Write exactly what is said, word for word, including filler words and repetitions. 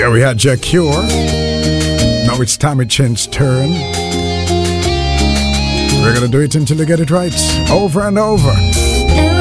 Yeah, we had Jack Cure. Now it's Tammy Chen's turn. We're gonna do it until you get it right. Over and over.